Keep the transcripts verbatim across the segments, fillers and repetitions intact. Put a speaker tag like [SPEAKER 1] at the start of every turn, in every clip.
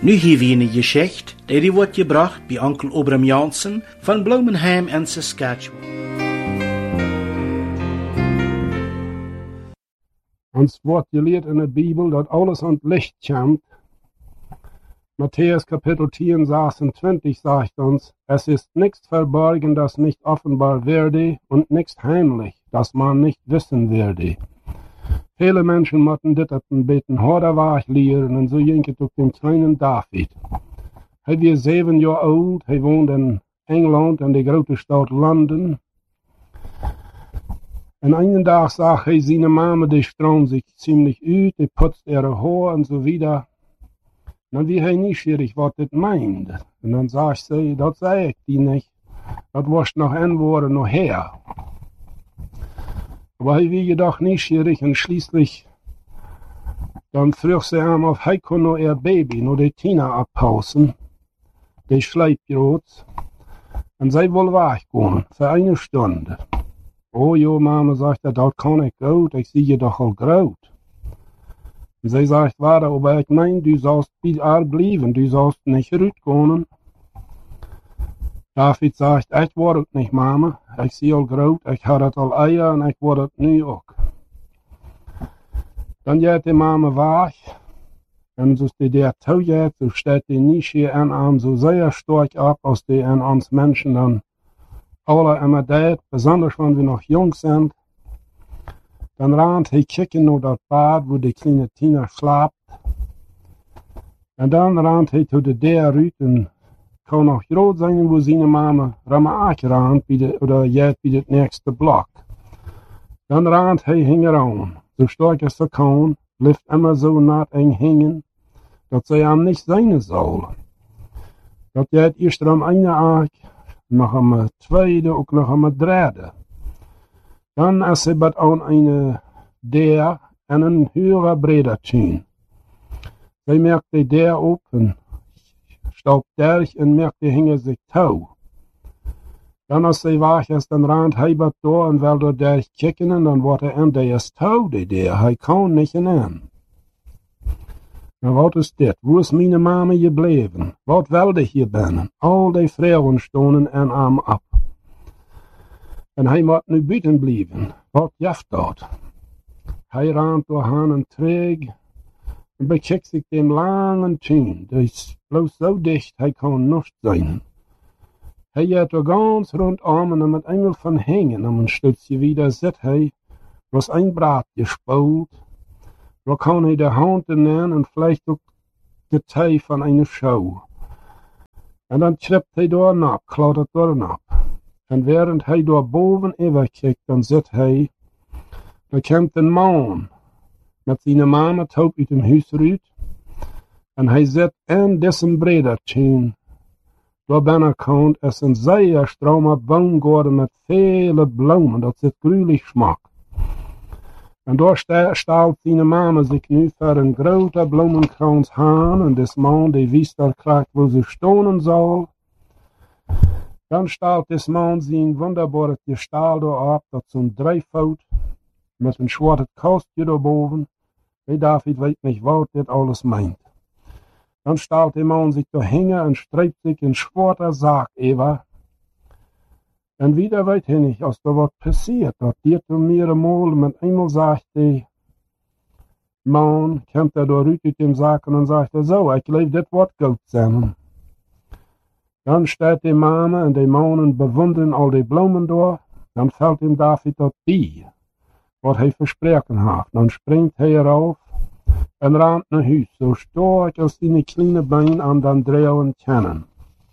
[SPEAKER 1] Nu hier weer een geschicht, die wordt gebracht bij onkel Obram Jansen van Bloemenheim en Saskatchewan.
[SPEAKER 2] Ons wordt geleerd in de Bijbel dat alles aan het licht komt. Matthäus Kapitel tien, zesentwintig sagt uns, es ist nichts verborgen, das nicht offenbar werde, und nichts heimlich, das man nicht wissen werde. Viele Menschen moeten dit op een beetje harder weg leren, en zo denk ik ook den kleinen David. Hij was zeven jaar oud, hij woonde in Engeland, in de grote stad Londen. En een dag zag hij zijn mama, die stroom zich ziemlich uit, die putzt ihre haar en zo wieder. Dan wie hij nieuwsgierig wat dit meint. En dan zegt ze, dat zei ik die niet. Dat was nog een woord nog her. Aber hij wie jedoch nieuwsgierig en schließlich dan vroeg ze hem of hij kon nog ihr baby, nog de Tina abpausen. Die schleipgroot. En zij wil weggaan, voor een stunde. Oh joh, mama, zegt er, dat kan ik goed, ik zie je toch al groot. En zij zegt, warte, aber ik meen, du sollst bij haar blijven, du sollst niet uitgaan. David zegt, ik word het niet, mama, ik zie al groot, ik had het al eier en ik word het nu ook. Dan gaat de mama weg. En zoals die der toe gaat, zo staat die niet hier en aan zo zeer sterk op, als die en ons mensen dan alle immer deed, besonders wanneer we nog jong zijn. Dan rent hij kijken naar dat bad, waar de kleine Tina slaapt. En dan rent hij tot de deur uit en kan nog groot zijn, waar zijn mama ramaak rent, of gaat bij het nächste blok. Dan rent hij hingen aan, zo sterk als ze kan, blijft immer zo nat en hingen, dat zij hem niet zijn zal. Dat gaat eerst om een aak, nog een tweede, ook nog een derde. Dan als ze wat aan een deur en een höhere breder zien. Zij merkt de deur op en stoopt derg en merkt die hingen zich touw. Dan als zij weg is, dan rent hij wat door en wil door derg kijken en dan wordt hij en de is touw de deur. Hij kan niet in. Nou wat is dit? Waar is mijn mama gebleven? Wat wilde hier binnen? Al die vrouwen stonden en hem op. En hij moet nu buiten blijven. Wat jaft dat? Hij rent door hen en treeg en bekijkt zich dem lange tuin. Die is bloos zo dicht, hij kan niet zijn. Hij gaat er ganz rondom en met eenmaal van hingen. En een stukje wieder zit hij, was een braad gespoeld. Dan kan hij de hand nemen en vielleicht ook de tij van een show. En dan tript hij door nap, klautert door nap. En während hij door boven even kijkt, dan zit hij, dan komt een man met zijn mama taub uit een huis uit. En hij zit in dessen bredertje. Door binnenkant is een zeer strome boomgaard met vele bloemen, dat zit gruwelijk smak. En daar stelt zijn mama zich nu voor een grote bloemenkrans aan en des man die wist er krijgt waar ze stonen zal. Dan stelt des man zijn wonderbare gestaal door op, dat zo'n drijfvoet met een zwarte kastje daarboven. Hey David weet niet wat dit alles meint. Dan stelt de man zich door hingen en strijpt zich een zwarte zaak even. En wieder weet hij niet als er wat passiert. Dat dit om meerdere malen met eenmaal zegt de man, komt er door uit dem zaken en zegt er zo, ik leef dit wat goed zijn. Dan staat de mama en de mannen bewonderen al die bloemen door. Dan valt hem David dat bij, wat hij verspreken heeft. Dan springt hij erop en rent naar huis, zo sterk als die kleine been aan dan draaien kennen.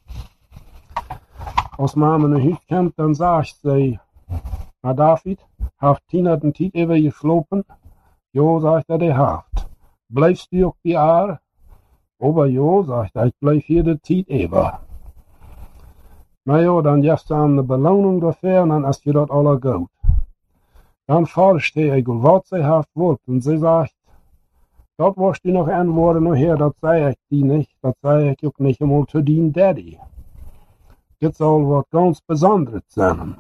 [SPEAKER 2] Als mama naar huis komt, dan zegt zij, maar David, heeft Tina den tijd even geslopen? Jo, zegt hij, die heeft. Blijft u ook bij haar? Aber jo, zegt hij, ik blijf hier de tijd even. Maar jo, dan geeft ze aan de beloning daarvoor en dan is je dat alle goed. Dan vraagt hij wat zij heeft wordt en ze zegt, dat was die nog een woorden nog her, dat zei ik die niet, dat zei ik ook niet eenmaal te dien daddy. Dit zal wat ganz Besonderes sein.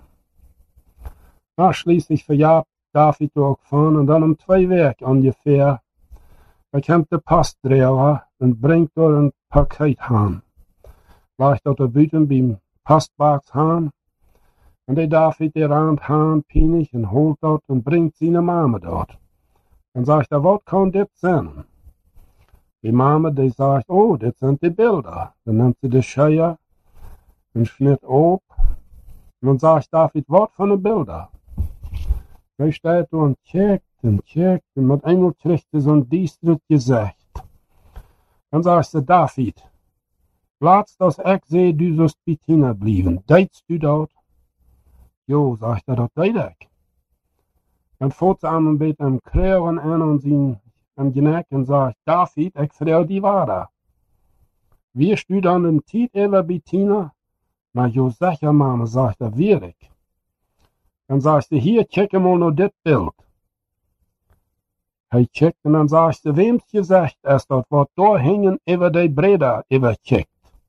[SPEAKER 2] Na, schließlich verjagt David ook van en dan om twee weken ongeveer, Hij komt de pastdrijver en brengt door een pakket aan. Ligt dat er buiten bij pastbox aan. En de David er aan het haan pinig en holt dat en brengt zijn mama dat. En zegt hij, wat kan dit zijn? Die mama die zegt, oh, dit zijn de beelden. Dan neemt ze de scheier en snit op. En dan zegt David, wat voor een beelden? Hij staat er en kijkt en kijkt en met eenmaal krijgt hij zo'n diesterd gezicht. Dan zegt ze, David, laatst als ik zei, du zult bij Tina blijven. Deedst u dat? Jo, zegt hij, dat deed ik. En voert ze aan een beetje hem kreuwen en aan zijn nek en zegt, David, ik vertel die waarheid. Wierst u dan een tijd even bij Tina? Maar jo, zeg ja mama, zegt hij, weer ik. Dan zegt ze, hier, kijk hem al naar dit beeld. Hij kijkt en dan zegt ze, wem's gezegd is dat wat daar hingen over de breda over kijkt.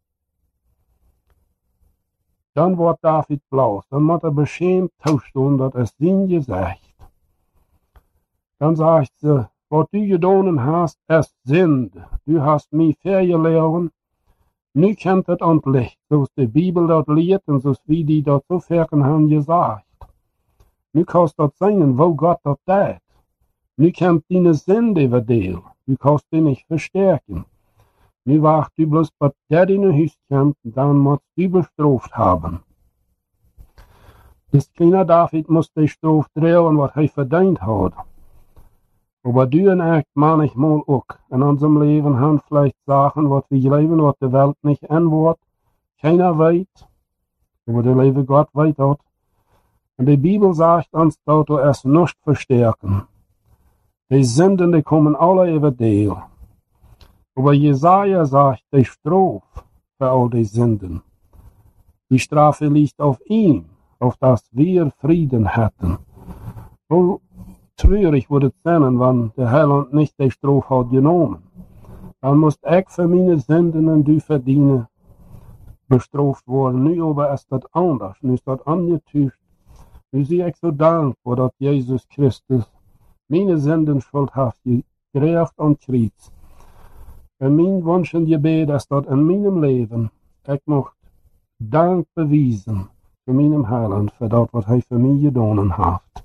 [SPEAKER 2] Dan wordt David blauw, dan moet hij beschaamd toestaan, dat is zijn gezegd. Dan zegt ze, wat du gedaan hast, is zinde. Du hast mij vergeleerd. Nu komt het ontlicht, zoals de Bijbel dat leert en zoals wie die dat zo ver hebben gezegd. Nu kan dat zijn, wo God dat deed. Nu komt die zinde verdeel. Du kannst die niet versterken. Nu wacht du bloß, wat der in je huis komt, dan moet du bestraft hebben. Dus kleine David moest de straf dragen wat hij verdiend had. Aber du en ik manchmal ook. In unserem Leben haben vielleicht Sachen, wat we leven, wat de Welt nicht antwoordt. Keiner weet. Aber der lieve Gott weet dat. En de Bibel sagt uns, dat we es nicht versterken. Die Sünden, die kommen alle über deel. Aber Jesaja sagt, die Straf für all die Sünden. Die Strafe liegt auf ihm, auf das wir Frieden hätten. Hoe treurig wordt het zijn, wanneer de Heiland niet de straf had genomen. Dan moest ik voor mijn Sünden en du verdienen bestraft worden. Nu aber is dat anders. Nu is dat aangetuigd. Nu zie ik zo dankbaar dat Jezus Christus mijn Sünden schuld heeft gerecht aan het kruis. En mijn wens en gebed is dat in mijn leven ik mocht dank bewijzen voor mijn Heiland voor dat wat hij voor mij gedaan heeft.